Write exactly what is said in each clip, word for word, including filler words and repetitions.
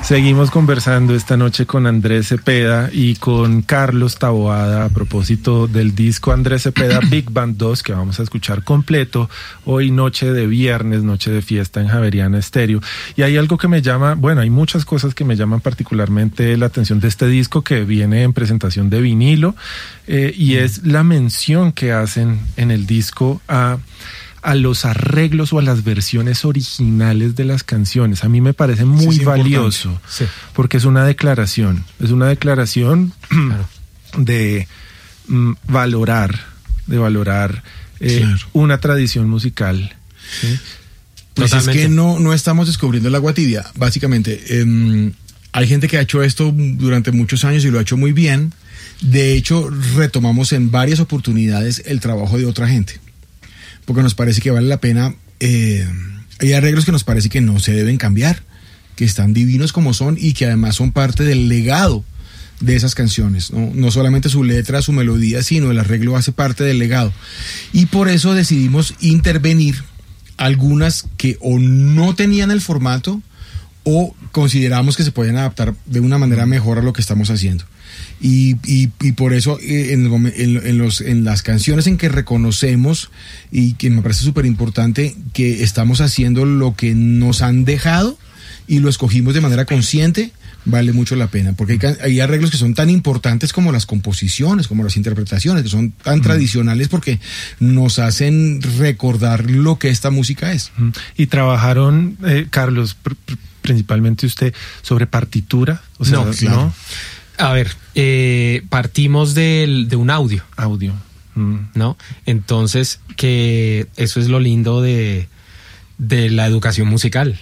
Seguimos conversando esta noche con Andrés Cepeda y con Carlos Taboada a propósito del disco Andrés Cepeda Big Band dos, que vamos a escuchar completo hoy, noche de viernes, noche de fiesta en Javeriana Estéreo. Y hay algo que me llama, bueno, hay muchas cosas que me llaman particularmente la atención de este disco, que viene en presentación de vinilo, eh, y es la mención que hacen en el disco a... a los arreglos o a las versiones originales de las canciones. A mí me parece muy sí, valioso, sí. Porque es una declaración, es una declaración claro. de mm, valorar, de valorar eh, claro. una tradición musical. ¿Sí? Pues Totalmente. Es que no, no estamos descubriendo el agua tibia, básicamente. Eh, hay gente que ha hecho esto durante muchos años y lo ha hecho muy bien. De hecho, retomamos en varias oportunidades el trabajo de otra gente, porque nos parece que vale la pena. Eh, hay arreglos que nos parece que no se deben cambiar, que están divinos como son y que además son parte del legado de esas canciones, ¿no? No solamente su letra, su melodía, sino el arreglo hace parte del legado. Y por eso decidimos intervenir algunas que o no tenían el formato o consideramos que se podían adaptar de una manera mejor a lo que estamos haciendo. Y, y, y por eso eh, en, el, en, en, los, en las canciones en que reconocemos, y que me parece súper importante, que estamos haciendo lo que nos han dejado y lo escogimos de manera consciente, vale mucho la pena, porque hay, hay arreglos que son tan importantes como las composiciones, como las interpretaciones, que son tan mm. tradicionales porque nos hacen recordar lo que esta música es. Y trabajaron, eh, Carlos, pr- pr- principalmente usted, sobre partitura, o sea, no, claro. ¿no? A ver, eh, partimos del, de un audio. Audio. Mm. ¿No? Entonces, que eso es lo lindo de, de la educación musical,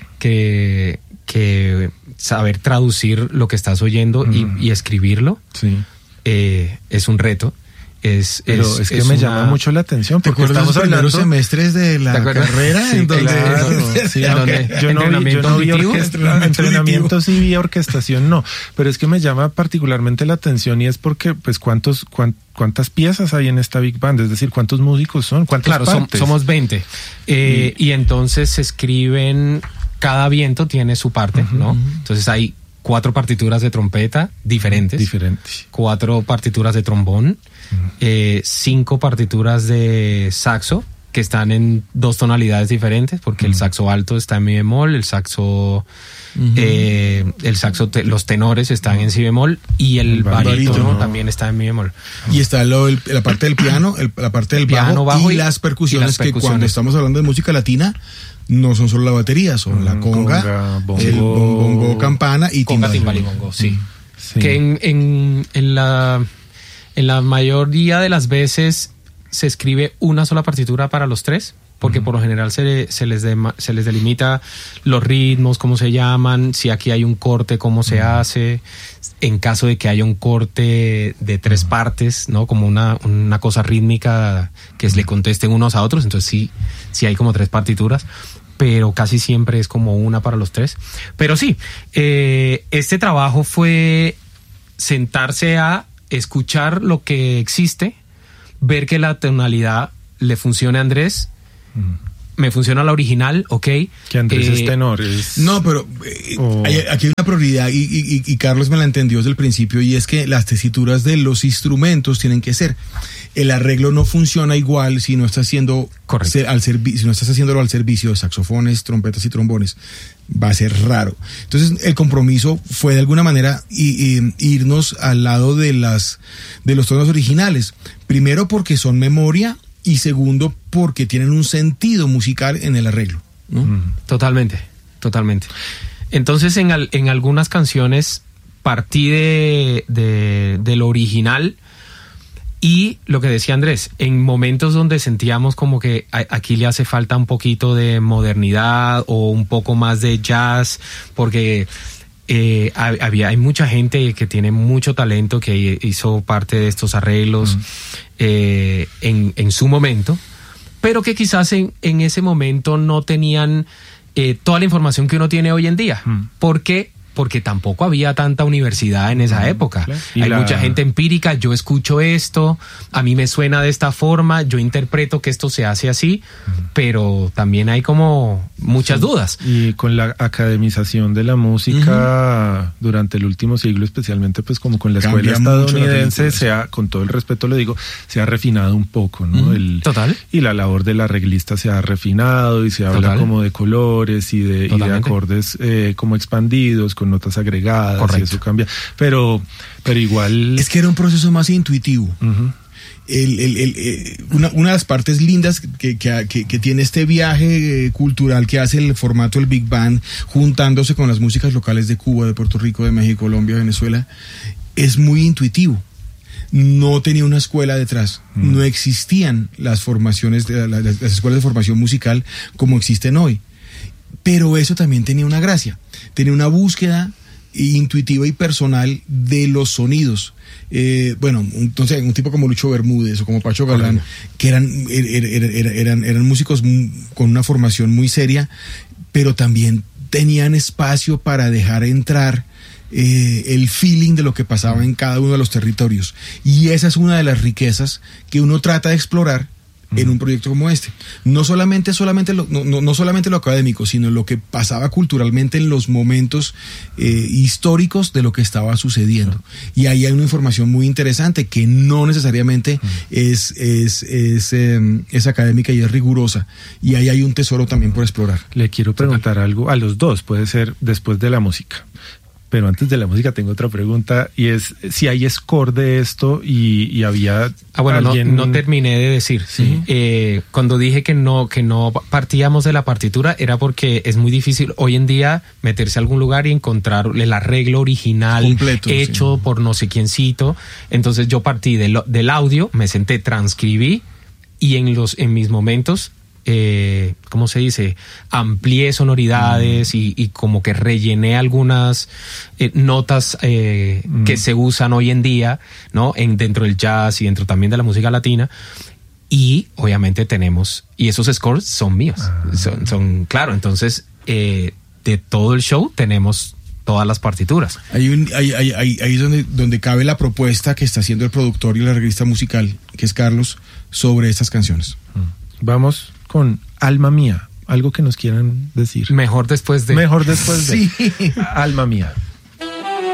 que, que saber traducir lo que estás oyendo mm. y, y escribirlo sí. eh, es un reto. Es, Pero es, es que es me una... llama mucho la atención, porque estamos hablando de los semestres de la carrera, sí, en donde, claro, sí, en donde yo no vi, yo no vi orquesta, entrenamiento sí vi orquestación, no, pero es que me llama particularmente la atención y es porque, pues, cuántos, cuán, cuántas piezas hay en esta Big Band, es decir, cuántos músicos son, cuántas claro, partes. Som, somos veinte, eh, y... y entonces se escriben, cada viento tiene su parte, uh-huh. ¿no? Entonces hay cuatro partituras de trompeta diferentes, diferentes. cuatro partituras de trombón, uh-huh. eh, cinco partituras de saxo que están en dos tonalidades diferentes, porque uh-huh. el saxo alto está en mi bemol, el saxo, uh-huh. eh, el saxo, te, los tenores están uh-huh. en si bemol y el, el barítono no. también está en mi bemol. Y está lo, el, la parte del piano, el, la parte del piano, bajo, bajo y, y, las percusiones, y las percusiones que cuando estamos hablando de música latina no son solo la batería, son mm, la conga, conga bongo, el bongo, campana y conga, timbal. timbal y bongo, sí. sí. Que en, en, en, la, en la mayoría de las veces se escribe una sola partitura para los tres, porque uh-huh. por lo general se, se, les de, se les delimita los ritmos, cómo se llaman, si aquí hay un corte, cómo se uh-huh. hace, en caso de que haya un corte de tres uh-huh. partes, ¿no? Como una, una cosa rítmica que uh-huh. le contesten unos a otros, entonces sí, sí hay como tres partituras, pero casi siempre es como una para los tres. Pero sí, eh, este trabajo fue sentarse a escuchar lo que existe, ver que la tonalidad le funcione a Andrés, mm. me funciona la original, ok. Que Andrés eh, es tenor. Es... No, pero eh, oh. hay, aquí hay una prioridad y, y, y Carlos me la entendió desde el principio, y es que las tesituras de los instrumentos tienen que ser. El arreglo no funciona igual si no estás haciendo ser, al servi- si no estás haciéndolo al servicio de saxofones, trompetas y trombones. Va a ser raro. Entonces el compromiso fue de alguna manera y, y, irnos al lado de las de los tonos originales. Primero porque son memoria y segundo porque tienen un sentido musical en el arreglo, ¿no? Mm. Totalmente, totalmente. Entonces en, al, en algunas canciones partí de, de, de lo original. Y lo que decía Andrés, en momentos donde sentíamos como que aquí le hace falta un poquito de modernidad o un poco más de jazz, porque eh, había, hay mucha gente que tiene mucho talento que hizo parte de estos arreglos mm. eh, en, en su momento, pero que quizás en, en ese momento no tenían eh, toda la información que uno tiene hoy en día, mm. porque porque tampoco había tanta universidad en esa época. Claro. Hay la... mucha gente empírica, yo escucho esto, a mí me suena de esta forma, yo interpreto que esto se hace así, uh-huh. pero también hay como muchas sí. dudas. Y con la academización de la música uh-huh. durante el último siglo, especialmente pues como con la Cambia escuela estadounidense, se ha, con todo el respeto lo digo, se ha refinado un poco, ¿no? Uh-huh. El, Total. Y la labor del arreglista se ha refinado y se habla Total. como de colores y de, y de acordes eh, como expandidos, con notas agregadas. Correcto. Y eso cambia, pero, pero igual... Es que era un proceso más intuitivo. Uh-huh. El, el, el, eh, una, una de las partes lindas que, que, que, que tiene este viaje cultural que hace el formato del Big Band, juntándose con las músicas locales de Cuba, de Puerto Rico, de México, Colombia, Venezuela, es muy intuitivo. No tenía una escuela detrás, mm. no existían las formaciones, de, las, las escuelas de formación musical como existen hoy. Pero eso también tenía una gracia, tenía una búsqueda intuitiva y personal de los sonidos. Eh, bueno, entonces un tipo como Lucho Bermúdez o como Pacho Galán, que eran, er, er, er, eran, eran músicos con una formación muy seria, pero también tenían espacio para dejar entrar eh, el feeling de lo que pasaba en cada uno de los territorios. Y esa es una de las riquezas que uno trata de explorar en un proyecto como este. No solamente, solamente lo, no, no, no solamente lo académico, sino lo que pasaba culturalmente en los momentos eh, históricos de lo que estaba sucediendo. Y ahí hay una información muy interesante que no necesariamente uh-huh. es, es, es, eh, es académica y es rigurosa. Y ahí hay un tesoro también por explorar. Le quiero preguntar algo a los dos, puede ser después de la música. Pero antes de la música tengo otra pregunta y es si hay score de esto y, y había ah bueno alguien... no, no terminé de decir ¿sí? eh, cuando dije que no que no partíamos de la partitura era porque es muy difícil hoy en día meterse a algún lugar y encontrar el arreglo original completo, hecho sí. por no sé quiéncito. Entonces yo partí de lo, del audio, me senté, transcribí y en los en mis momentos Eh, ¿cómo se dice? Amplié sonoridades mm. y, y como que rellené algunas eh, notas eh, mm. que se usan hoy en día, ¿no? En, dentro del jazz y dentro también de la música latina. Y obviamente tenemos, y esos scores son míos. Ah. Son, son, claro, entonces eh, de todo el show tenemos todas las partituras. Hay un, hay, hay, hay, ahí es donde, donde cabe la propuesta que está haciendo el productor y el arreglista musical, que es Carlos, sobre estas canciones. Mm. Vamos con Alma Mía, algo que nos quieran decir. Mejor después de... Mejor después de... Sí. Alma Mía.